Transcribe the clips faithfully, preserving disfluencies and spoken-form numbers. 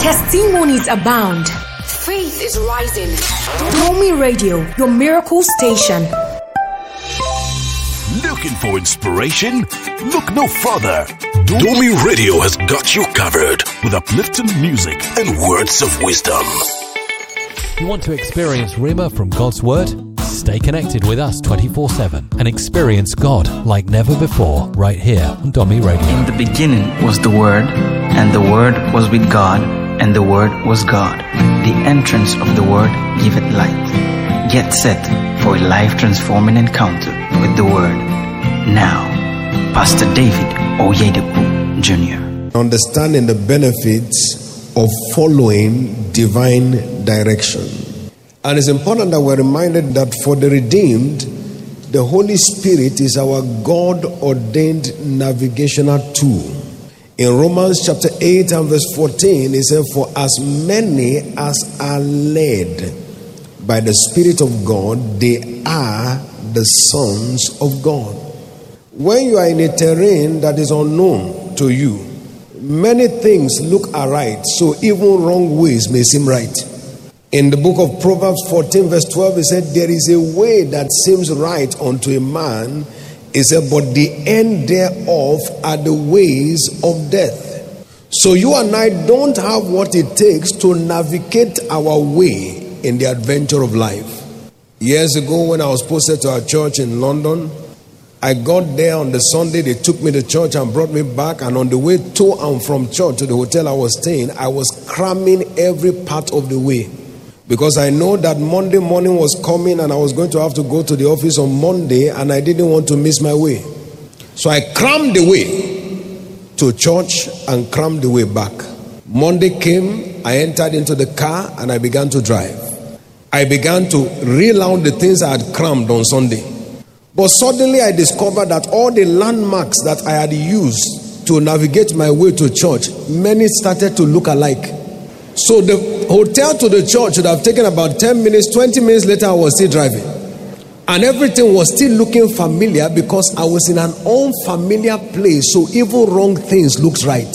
Testimonies abound. Faith is rising. Domi Radio, your miracle station. Looking for inspiration? Look no further. Domi Radio has got you covered with uplifting music and words of wisdom. You want to experience Rhema from God's Word? Stay connected with us twenty-four seven and experience God like never before right here on Domi Radio. In the beginning was the Word, and the Word was with God, and the Word was God. The entrance of the Word giveth light. Get set for a life-transforming encounter with the Word. Now, Pastor David Oyedepo Junior Understanding the benefits of following divine direction. And it's important that we're reminded that for the redeemed, the Holy Spirit is our God-ordained navigational tool. In Romans chapter eight and verse fourteen, it says, "For as many as are led by the Spirit of God, they are the sons of God." When you are in a terrain that is unknown to you, many things look aright, so even wrong ways may seem right. In the book of Proverbs fourteen verse twelve, it said, "There is a way that seems right unto a man," it said, "but the end thereof are the ways of death." So you and I don't have what it takes to navigate our way in the adventure of life. Years ago, when I was posted to our church in London, I got there on the Sunday. They took me to church and brought me back, and on the way to and from church to the hotel I was staying, I was cramming every part of the way, because I know that Monday morning was coming and I was going to have to go to the office on Monday, and I didn't want to miss my way. So I crammed the way to church and crammed the way back. Monday came, I entered into the car and I began to drive. I began to reel out the things I had crammed on Sunday. But suddenly I discovered that all the landmarks that I had used to navigate my way to church, many started to look alike. So the hotel to the church should have taken about ten minutes, twenty minutes later I was still driving. And everything was still looking familiar because I was in an unfamiliar place, so even wrong things looked right.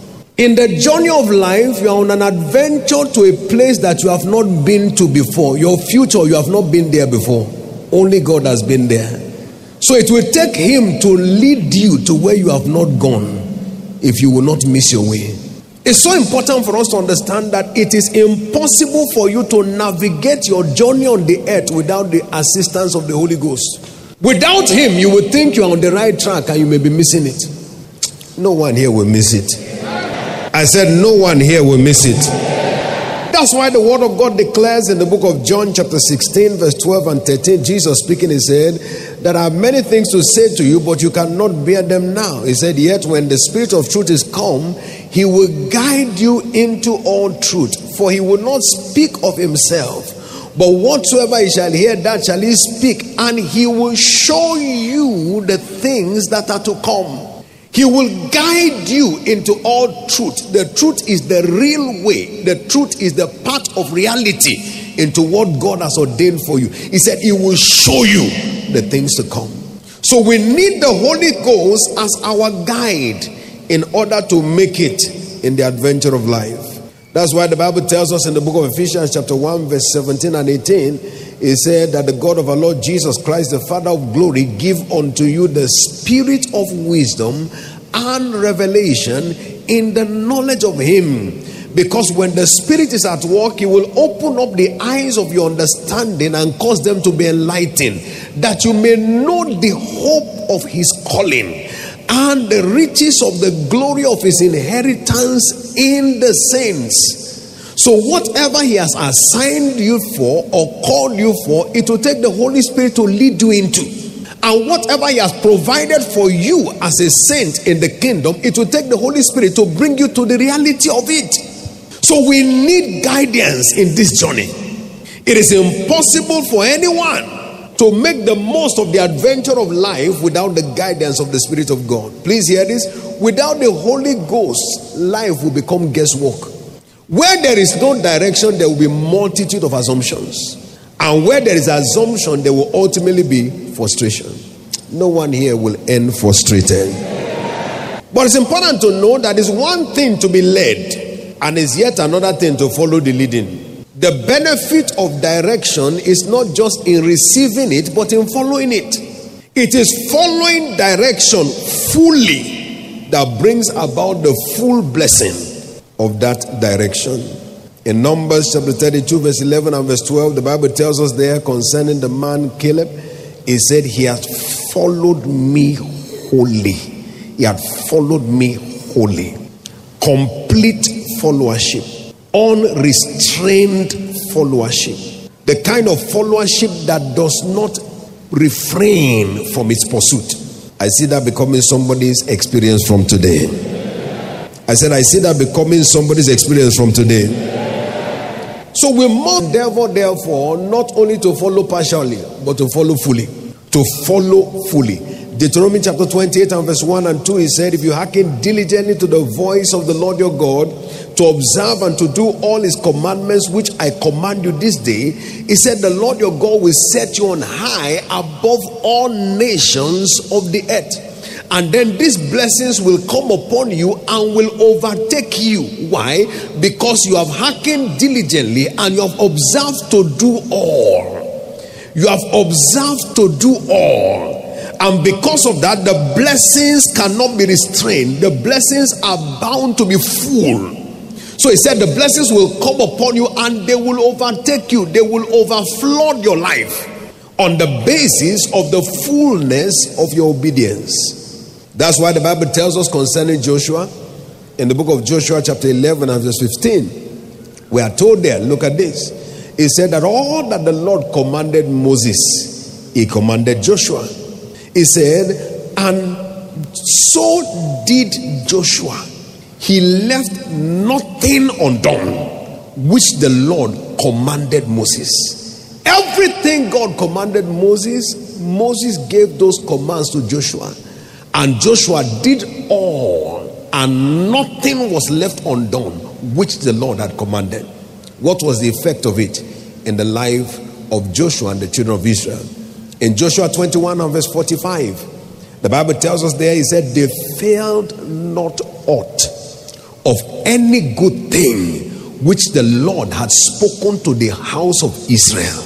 In the journey of life, you are on an adventure to a place that you have not been to before. Your future, you have not been there before. Only God has been there. So it will take Him to lead you to where you have not gone if you will not miss your way. It's so important for us to understand that it is impossible for you to navigate your journey on the earth without the assistance of the Holy Ghost. Without Him, you would think you are on the right track and you may be missing it. No one here will miss it. I said no one here will miss it. That's why the word of God declares in the book of John chapter sixteen verse twelve and thirteen, Jesus speaking, He said, "There are many things to say to you, but you cannot bear them now." He said, "Yet when the Spirit of truth is come, He will guide you into all truth. For He will not speak of Himself, but whatsoever He shall hear, that shall He speak. And He will show you the things that are to come." He will guide you into all truth. The truth is the real way. The truth is the path of reality into what God has ordained for you. He said He will show you the things to come. So we need the Holy Ghost as our guide in order to make it in the adventure of life. That's why the Bible tells us in the book of Ephesians chapter one verse seventeen and eighteen, it said that the God of our Lord Jesus Christ, the Father of glory, give unto you the spirit of wisdom and revelation in the knowledge of Him. Because when the Spirit is at work, He will open up the eyes of your understanding and cause them to be enlightened, that you may know the hope of His calling and the riches of the glory of His inheritance in the saints. So whatever He has assigned you for or called you for, it will take the Holy Spirit to lead you into. And whatever He has provided for you as a saint in the kingdom, it will take the Holy Spirit to bring you to the reality of it. So we need guidance in this journey. It is impossible for anyone to make the most of the adventure of life without the guidance of the Spirit of God. Please hear this. Without the Holy Ghost, life will become guesswork. Where there is no direction, there will be multitude of assumptions. And where there is assumption, there will ultimately be frustration. No one here will end frustrated. But it's important to know that it's one thing to be led. and it's yet another thing to follow the leading. The benefit of direction is not just in receiving it, but in following it. It is following direction fully that brings about the full blessing of that direction. In Numbers chapter thirty-two, verse eleven and verse twelve, the Bible tells us there concerning the man Caleb, he said, he has followed me wholly. He had followed me wholly. Complete followership. Unrestrained followership. The kind of followership that does not refrain from its pursuit. I see that becoming somebody's experience from today. I said, I see that becoming somebody's experience from today. So we must endeavor, therefore, not only to follow partially, but to follow fully. To follow fully. Deuteronomy chapter twenty-eight and verse one and two, he said, if you hearken diligently to the voice of the Lord your God, to observe and to do all his commandments which I command you this day, he said, the Lord your God will set you on high above all nations of the earth. And then these blessings will come upon you and will overtake you. Why? Because you have hearkened diligently and you have observed to do all. You have observed to do all. And because of that, the blessings cannot be restrained. The blessings are bound to be full. So he said the blessings will come upon you and they will overtake you. They will overflood your life on the basis of the fullness of your obedience. That's why the Bible tells us concerning Joshua, in the book of Joshua chapter eleven and verse fifteen, we are told there, look at this. He said that all that the Lord commanded Moses, he commanded Joshua. He said, and so did Joshua. He left nothing undone, which the Lord commanded Moses. Everything God commanded Moses, Moses gave those commands to Joshua. And Joshua did all, and nothing was left undone, which the Lord had commanded. What was the effect of it in the life of Joshua and the children of Israel? In Joshua twenty-one and verse forty-five, the Bible tells us there, he said, they failed not aught of any good thing which the Lord had spoken to the house of Israel.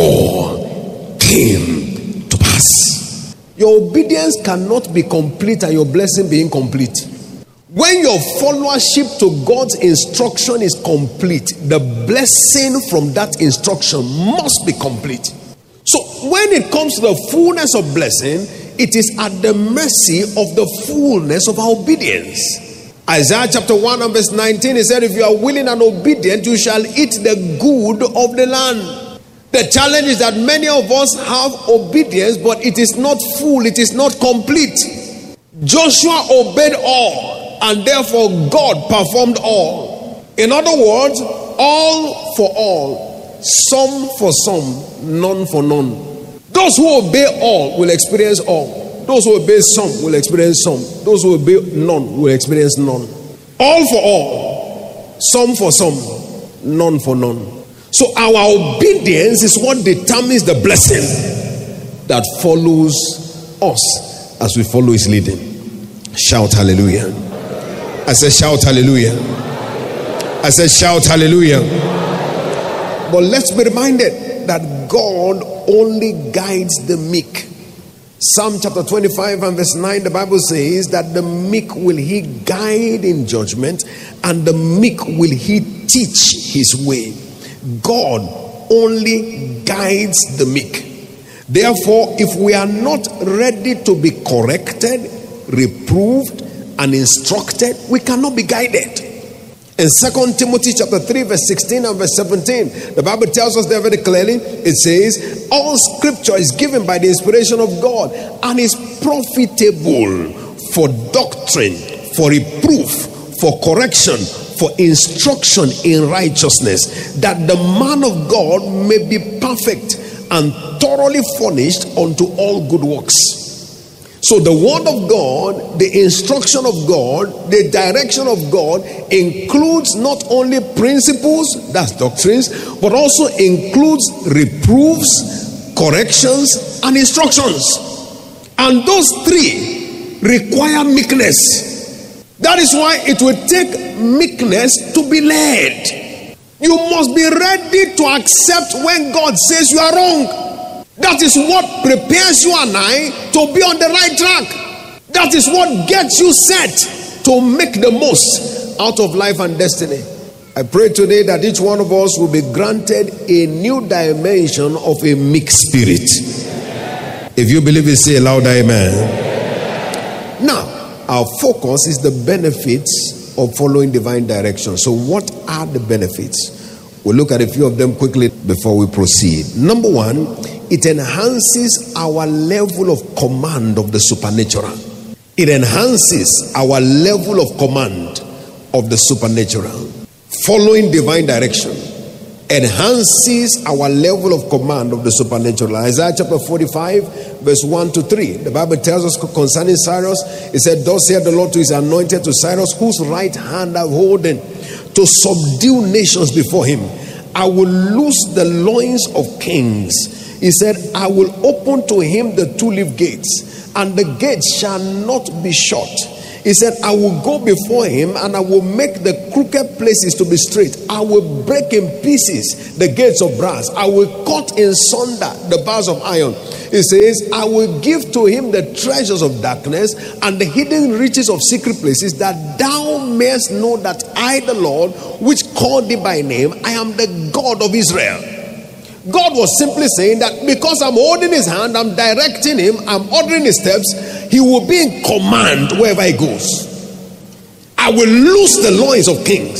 All came to pass. Your obedience cannot be complete and your blessing be incomplete. When your followership to God's instruction is complete, the blessing from that instruction must be complete. So when it comes to the fullness of blessing, it is at the mercy of the fullness of our obedience. Isaiah chapter one and verse nineteen, he said, if you are willing and obedient, you shall eat the good of the land. The challenge is that many of us have obedience, but it is not full, it is not complete. Joshua obeyed all, and therefore God performed all. In other words, all for all. Some for some, none for none. Those who obey all will experience all. Those who obey some will experience some. Those who obey none will experience none. All for all, some for some, none for none. So our obedience is what determines the blessing that follows us as we follow his leading. Shout hallelujah. I said shout hallelujah. I said shout hallelujah. But let's be reminded that God only guides the meek. Psalm chapter twenty-five and verse nine, the Bible says that the meek will he guide in judgment, and the meek will he teach his way. God only guides the meek. Therefore, if we are not ready to be corrected, reproved, and instructed, we cannot be guided. In Second Timothy chapter three, verse sixteen and verse seventeen, the Bible tells us there very clearly, it says, all scripture is given by the inspiration of God and is profitable for doctrine, for reproof, for correction, for instruction in righteousness, that the man of God may be perfect and thoroughly furnished unto all good works. So the word of God, the instruction of God, the direction of God includes not only principles, that's doctrines, but also includes reproofs, corrections, and instructions. And those three require meekness. That is why it will take meekness to be led. You must be ready to accept when God says you are wrong. That is what prepares you and I to be on the right track. That is what gets you set to make the most out of life and destiny. I pray today that each one of us will be granted a new dimension of a meek spirit. If you believe it, say a loud amen. Now, our focus is the benefits of following divine direction. So what are the benefits? We'll look at a few of them quickly before we proceed. Number one, it enhances our level of command of the supernatural. It enhances our level of command of the supernatural. Following divine direction enhances our level of command of the supernatural. Isaiah chapter forty-five, verse one to three. The Bible tells us concerning Cyrus, it said, "Thus saith the Lord to his anointed, to Cyrus, whose right hand I've holden, to subdue nations before him. I will loose the loins of kings." He said, "I will open to him the two-leaf gates, and the gates shall not be shut." He said, "I will go before him, and I will make the crooked places to be straight. I will break in pieces the gates of brass. I will cut in sunder the bars of iron." He says, "I will give to him the treasures of darkness and the hidden riches of secret places, that thou mayest know that I, the Lord, which called thee by name, I am the God of Israel." God was simply saying that because I'm holding his hand, I'm directing him, I'm ordering his steps, he will be in command wherever he goes. I will loose the loins of kings.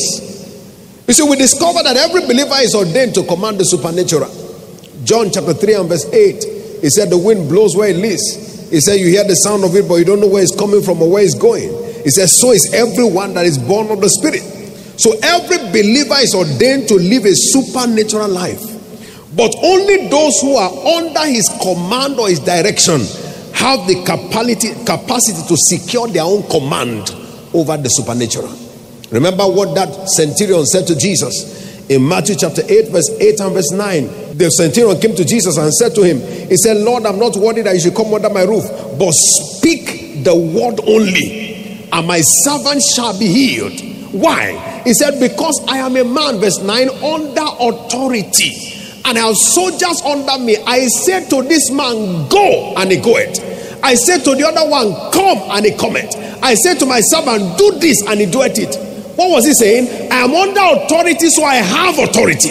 You see, we discover that every believer is ordained to command the supernatural. John chapter three and verse eight, he said the wind blows where it lists. He said you hear the sound of it, but you don't know where it's coming from or where it's going. He says so is everyone that is born of the Spirit. So every believer is ordained to live a supernatural life. But only those who are under his command or his direction have the capacity, capacity to secure their own command over the supernatural. Remember what that centurion said to Jesus in Matthew chapter eight, verse eight and verse nine. The centurion came to Jesus and said to him, he said, "Lord, I'm not worthy that you should come under my roof, but speak the word only, and my servant shall be healed." Why? He said, "Because I am a man," verse nine, "under authority, and I have soldiers under me. I said to this man, go, and he goeth. I said to the other one, come, and he cometh. I said to my servant, do this, and he doeth it." What was he saying? I am under authority, so I have authority.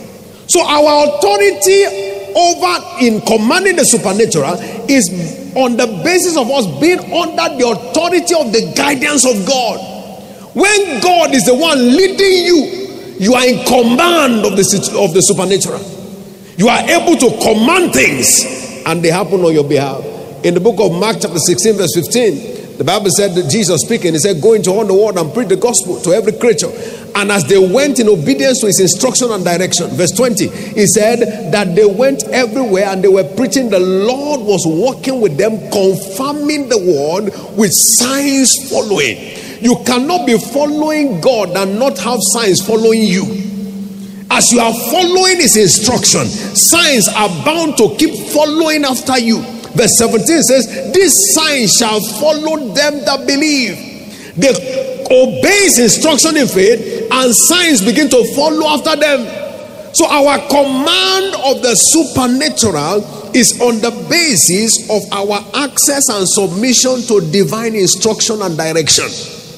So our authority over in commanding the supernatural is on the basis of us being under the authority of the guidance of God. When God is the one leading you, you are in command of the, of the supernatural. You are able to command things and they happen on your behalf. In the book of Mark chapter sixteen verse fifteen, the Bible said that Jesus speaking, he said, "Go into all the world and preach the gospel to every creature." And as they went in obedience to his instruction and direction, verse twenty, he said that they went everywhere and they were preaching. The Lord was working with them, confirming the word with signs following. You cannot be following God and not have signs following you. As you are following his instruction, signs are bound to keep following after you. Verse seventeen says, "These signs shall follow them that believe." They obey his instruction in faith, and signs begin to follow after them. So our command of the supernatural is on the basis of our access and submission to divine instruction and direction.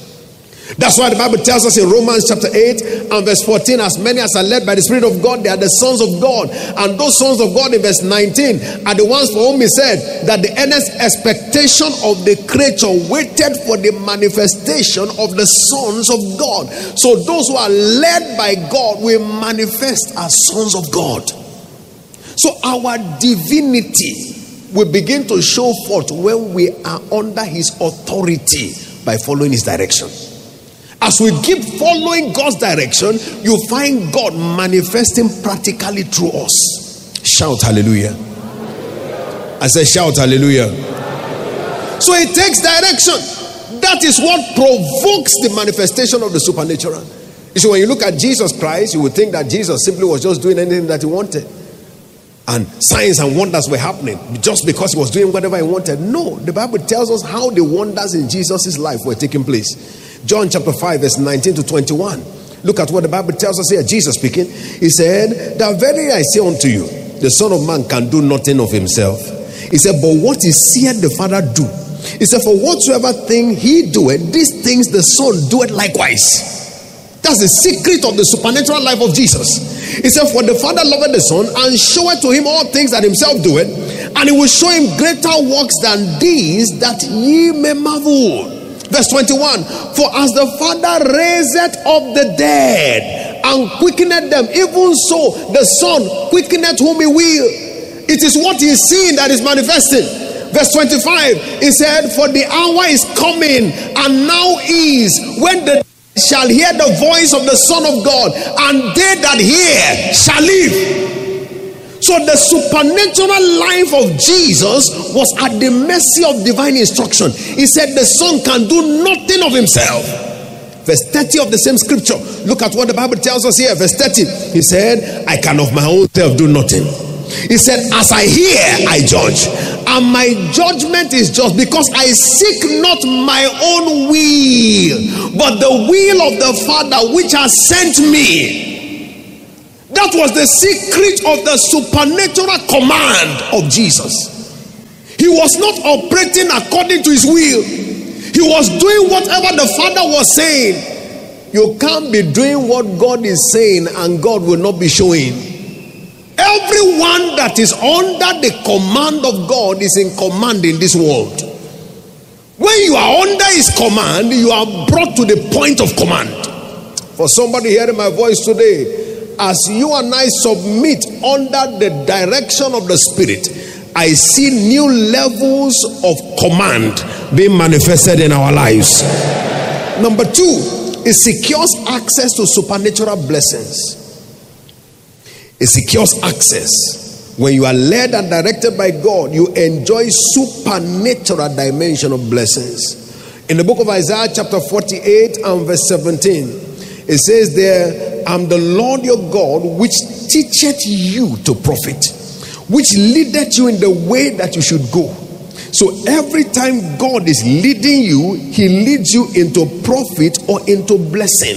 That's why the Bible tells us in Romans chapter eight and verse fourteen, "As many as are led by the Spirit of God, they are the sons of God." And those sons of God in verse nineteen are the ones for whom he said that the earnest expectation of the creature waited for the manifestation of the sons of God. So those who are led by God will manifest as sons of God. So our divinity will begin to show forth when we are under his authority by following his direction. As we keep following God's direction, you find God manifesting practically through us. Shout hallelujah. I said shout hallelujah. So it takes direction. That is what provokes the manifestation of the supernatural. You see, when you look at Jesus Christ, you would think that Jesus simply was just doing anything that he wanted. And signs and wonders were happening just because he was doing whatever he wanted. No, the Bible tells us how the wonders in Jesus' life were taking place. John chapter five, verse nineteen to twenty-one. Look at what the Bible tells us here. Jesus speaking. He said, that verily I say unto you, the Son of Man can do nothing of himself. He said, but what he seeth the Father do. He said, for whatsoever thing he doeth, these things the Son doeth likewise. That's the secret of the supernatural life of Jesus. He said, for the Father loveth the Son, and showeth to him all things that himself doeth, and he will show him greater works than these, that ye may marvel. Verse twenty-one, for as the Father raiseth up the dead and quickeneth them, even so the Son quickeneth whom he will. It is what he is seeing that is manifesting. Verse twenty-five, he said, for the hour is coming, and now is, when the dead shall hear the voice of the Son of God, and they that hear shall live. So the supernatural life of Jesus was at the mercy of divine instruction. He said the Son can do nothing of himself. Verse thirty of the same scripture. Look at what the Bible tells us here. Verse thirty. He said, I can of my own self do nothing. He said, as I hear, I judge. And my judgment is just, because I seek not my own will, but the will of the Father which has sent me. That was the secret of the supernatural command of Jesus. He was not operating according to his will. He was doing whatever the Father was saying. You can't be doing what God is saying and God will not be showing. Everyone that is under the command of God is in command in this world. When you are under his command, you are brought to the point of command. For somebody hearing my voice today, as you and I submit under the direction of the Spirit, I see new levels of command being manifested in our lives. Number two, it secures access to supernatural blessings. It secures access. When you are led and directed by God, you enjoy supernatural dimension of blessings. In the book of Isaiah chapter forty-eight and verse seventeen, it says there, I am the Lord your God, which teacheth you to profit, which leadeth you in the way that you should go. So every time God is leading you, he leads you into profit or into blessing.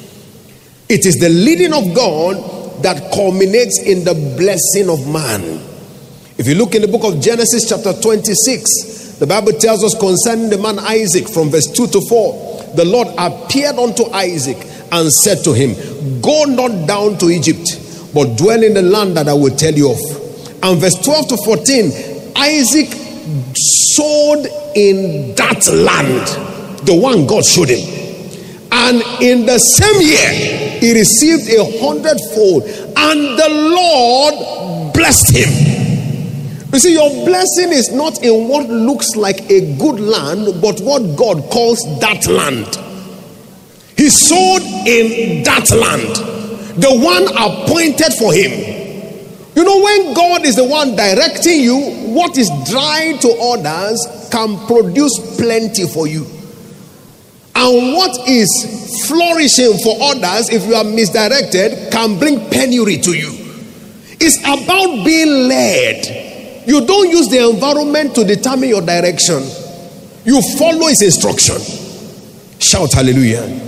It is the leading of God that culminates in the blessing of man. If you look in the book of Genesis chapter twenty-six, the Bible tells us concerning the man Isaac from verse two to four, the Lord appeared unto Isaac and said to him, go not down to Egypt, but dwell in the land that I will tell you of. And verse twelve to fourteen, Isaac sowed in that land, the one God showed him. And in the same year, he received a hundredfold, and the Lord blessed him. You see, your blessing is not in what looks like a good land, but what God calls that land. He sowed in that land, the one appointed for him. You know, when God is the one directing you, what is dry to others can produce plenty for you. And what is flourishing for others, if you are misdirected, can bring penury to you. It's about being led. You don't use the environment to determine your direction. You follow his instruction. Shout hallelujah.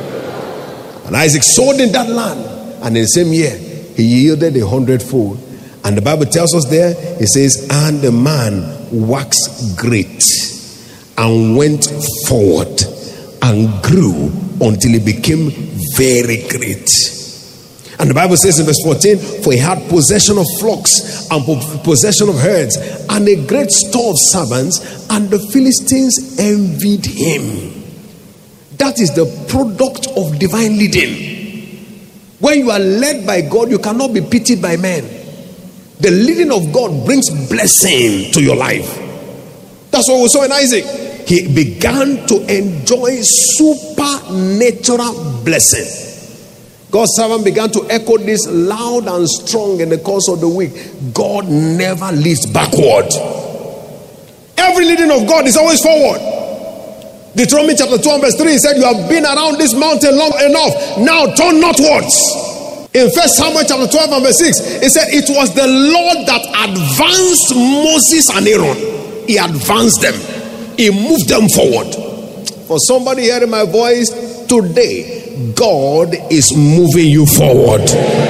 And Isaac sowed in that land, and in the same year he yielded a hundredfold. And the Bible tells us there, it says, and the man waxed great and went forward and grew until he became very great. And the Bible says in verse fourteen, for he had possession of flocks and possession of herds and a great store of servants, and the Philistines envied him. That is the product of divine leading. When you are led by God, you cannot be pitied by men. The leading of God brings blessing to your life. That's what we saw in Isaac. He began to enjoy supernatural blessing. God's servant began to echo this loud and strong in the course of the week. God never leads backward. Every leading of God is always forward. Deuteronomy chapter two verse three said, you have been around this mountain long enough, now turn northwards. In First Samuel chapter twelve and verse six, it said it was the Lord that advanced Moses and Aaron. He advanced them. He moved them forward. For somebody hearing my voice today, God is moving you forward.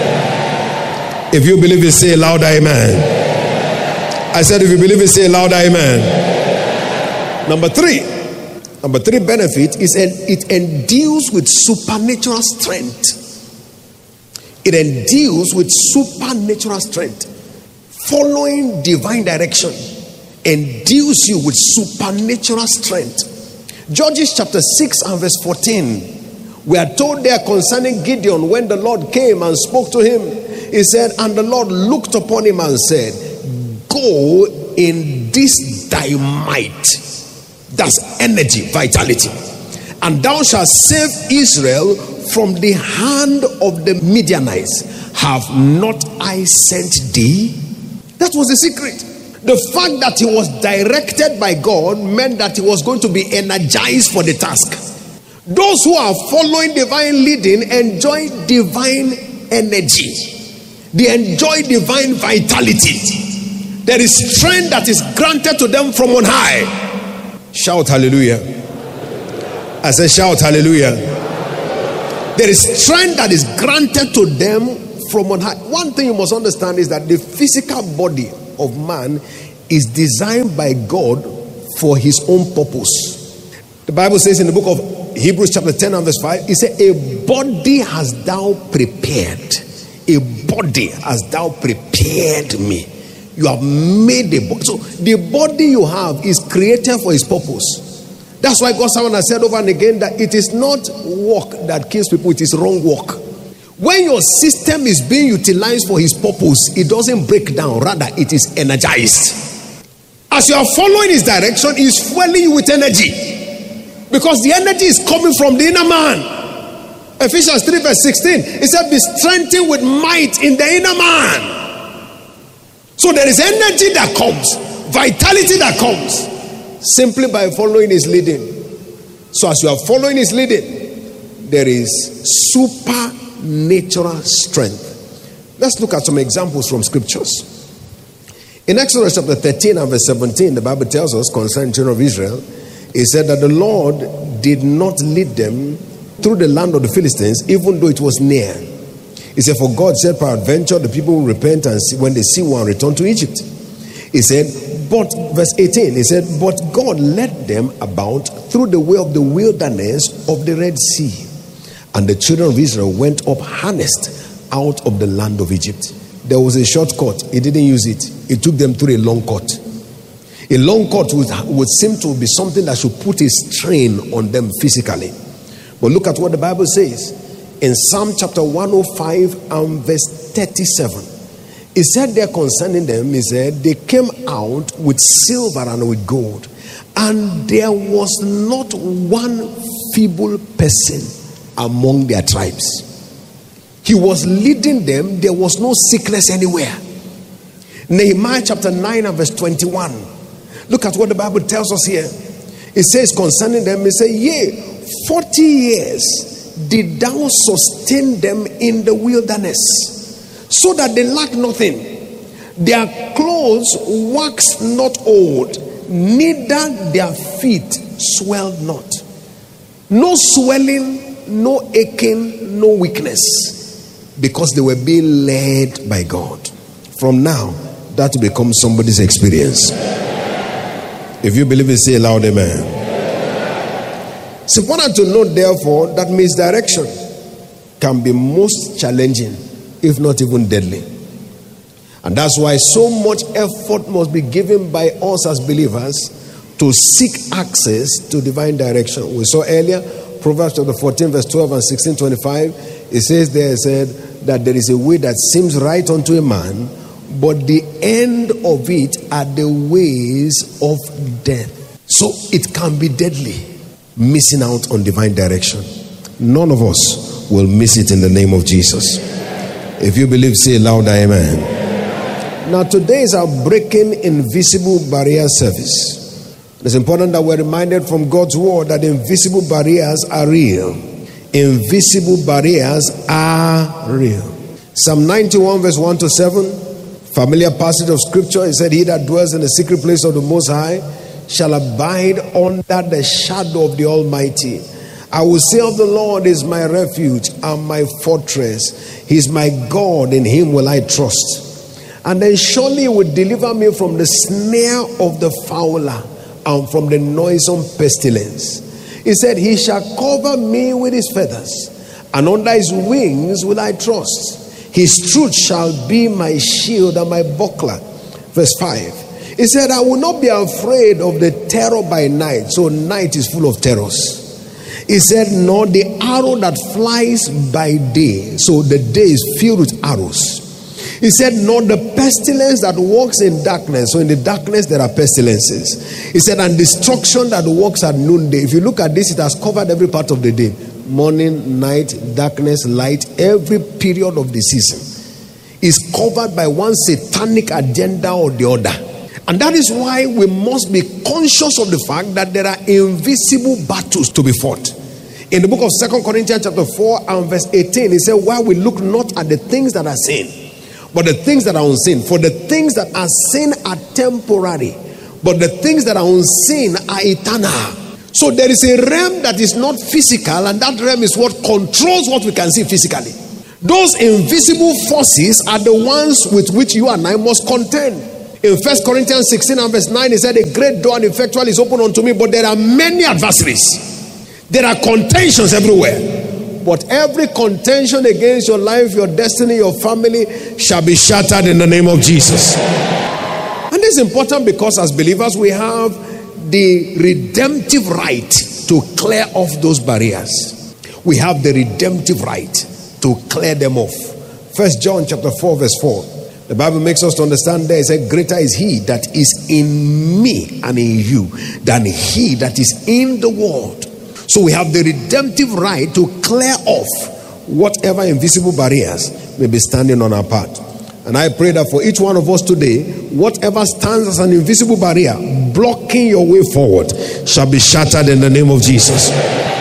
If you believe it, say loud amen. I said if you believe it, say loud amen. Number three. Number three benefit is an, it endues with supernatural strength. It endues with supernatural strength. Following divine direction endues you with supernatural strength. Judges chapter six and verse fourteen. We are told there concerning Gideon, when the Lord came and spoke to him, he said, and the Lord looked upon him and said, go in this thy might. That's energy, vitality. And thou shalt save Israel from the hand of the Midianites. Have not I sent thee? That was the secret. The fact that he was directed by God meant that he was going to be energized for the task. Those who are following divine leading enjoy divine energy. They enjoy divine vitality. There is strength that is granted to them from on high. Shout hallelujah. I said shout hallelujah. There is strength that is granted to them from on high. One thing you must understand is that the physical body of man is designed by God for his own purpose. The Bible says in the book of Hebrews chapter ten and verse five, it says, a body hast thou prepared. A body hast thou prepared me. You have made a body. So the body you have is created for his purpose. That's why God's servant has said over and again that it is not work that kills people, it is wrong work. When your system is being utilized for his purpose, it doesn't break down, rather it is energized. As you are following his direction, he is fueling you with energy, because the energy is coming from the inner man. Ephesians three verse sixteen, it said, be strengthened with might in the inner man. So there is energy that comes, vitality that comes simply by following his leading. So as you are following his leading, there is supernatural strength. Let's look at some examples from scriptures. In Exodus chapter thirteen and verse seventeen, the Bible tells us concerning the children of Israel, it said that the Lord did not lead them through the land of the Philistines, even though it was near. He said, for God said, peradventure the people will repent and see, when they see one, return to Egypt. He said, but verse eighteen, he said, but God led them about through the way of the wilderness of the Red Sea. And the children of Israel went up harnessed out of the land of Egypt. There was a shortcut. He didn't use it. He took them through a long cut. A long cut would, would seem to be something that should put a strain on them physically. But look at what the Bible says in Psalm chapter one oh five and verse thirty-seven. It said there concerning them, he said, they came out with silver and with gold, and there was not one feeble person among their tribes. He was leading them. There was no sickness anywhere. Nehemiah chapter nine and verse twenty-one. Look at what the Bible tells us here. It says concerning them, it says, yea, forty years did thou sustain them in the wilderness, so that they lack nothing. Their clothes waxed not old, neither their feet swelled not. No swelling, no aching, no weakness, because they were being led by God. From now, that will become somebody's experience. If you believe it, say loud amen. It's important to note, therefore, that misdirection can be most challenging, if not even deadly. And that's why so much effort must be given by us as believers to seek access to divine direction. We saw earlier, Proverbs chapter fourteen, verse twelve and sixteen, twenty-five. It says there, it said that there is a way that seems right unto a man, but the end of it are the ways of death. So it can be deadly, missing out on divine direction. None of us will miss it in the name of Jesus. If you believe, say louder amen. Now today is our Breaking Invisible Barrier service. It's important that we're reminded from God's word that invisible barriers are real. Invisible barriers are real. Psalm ninety-one verse one to seven, familiar passage of scripture. It said, he that dwells in the secret place of the Most High shall abide under the shadow of the Almighty. I will say of the Lord is my refuge and my fortress. He is my God, in him will I trust. And then surely he will deliver me from the snare of the fowler and from the noisome pestilence. He said, he shall cover me with his feathers, and under his wings will I trust. His truth shall be my shield and my buckler. Verse five. He said, I will not be afraid of the terror by night. So night is full of terrors. He said, nor the arrow that flies by day. So the day is filled with arrows. He said, nor the pestilence that walks in darkness. So in the darkness there are pestilences. He said, and destruction that walks at noonday. If you look at this, it has covered every part of the day. Morning, night, darkness, light. Every period of the season is covered by one satanic agenda or the other. And that is why we must be conscious of the fact that there are invisible battles to be fought. In the book of Second Corinthians chapter four and verse eighteen, he said, while we look not at the things that are seen, but the things that are unseen. For the things that are seen are temporary, but the things that are unseen are eternal. So there is a realm that is not physical, and that realm is what controls what we can see physically. Those invisible forces are the ones with which you and I must contend. In First Corinthians sixteen and verse nine, he said, a great door and effectual is open unto me, but there are many adversaries. There are contentions everywhere. But every contention against your life, your destiny, your family shall be shattered in the name of Jesus. And this is important because as believers, we have the redemptive right to clear off those barriers. We have the redemptive right to clear them off. First John chapter four verse four. The Bible makes us to understand there. It says, greater is he that is in me and in you than he that is in the world. So we have the redemptive right to clear off whatever invisible barriers may be standing on our path. And I pray that for each one of us today, whatever stands as an invisible barrier blocking your way forward shall be shattered in the name of Jesus.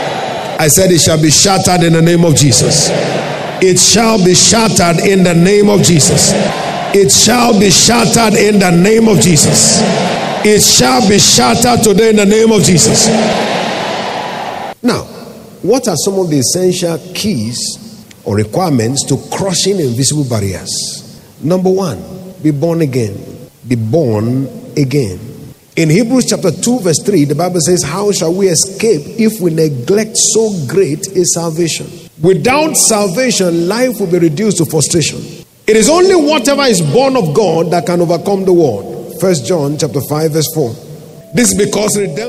I said it shall be shattered in the name of Jesus. It shall be shattered in the name of Jesus. It shall be shattered in the name of Jesus. It shall be shattered today in the name of Jesus. Now, what are some of the essential keys or requirements to crushing invisible barriers? Number one, be born again. Be born again. In Hebrews chapter two verse three, the Bible says, how shall we escape if we neglect so great a salvation? Without salvation, life will be reduced to frustration. It is only whatever is born of God that can overcome the world. First John chapter five verse four. This is because redemption